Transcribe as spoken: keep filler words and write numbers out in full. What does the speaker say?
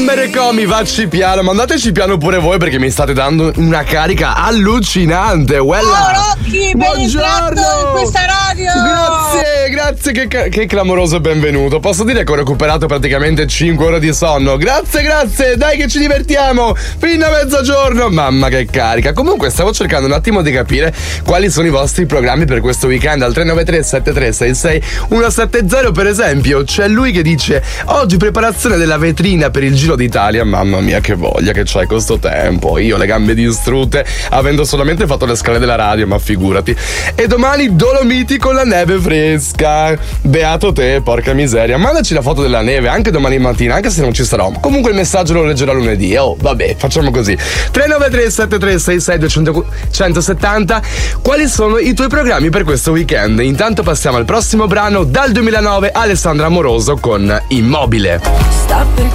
Summer Comi, vacci piano, mandateci piano pure voi perché mi state dando una carica allucinante. Well, ciao Rocky, ben entrato in questa radio. Grazie, grazie, che, che clamoroso benvenuto. Posso dire che ho recuperato praticamente cinque ore di sonno. Grazie, grazie, dai che ci divertiamo fino a mezzogiorno. Mamma che carica. Comunque stavo cercando un attimo di capire quali sono i vostri programmi per questo weekend. Al tre nove tre sette tre sei sei uno sette zero per esempio c'è lui che dice: oggi preparazione della vetrina per il Giro d'Italia. Mamma mia che voglia che c'hai con sto tempo. Io le gambe distrutte avendo solamente fatto le scale della radio, ma figurati. E domani Dolomiti con la neve fresca. Beato te, porca miseria. Mandaci la foto della neve anche domani mattina, anche se non ci sarò. Comunque il messaggio lo leggerò lunedì. Oh vabbè, facciamo così. tre nove tre sette tre sei sei due uno sette zero. Quali sono i tuoi programmi per questo weekend? Intanto passiamo al prossimo brano. Dal duemilanove Alessandra Amoroso con Immobile. Sta per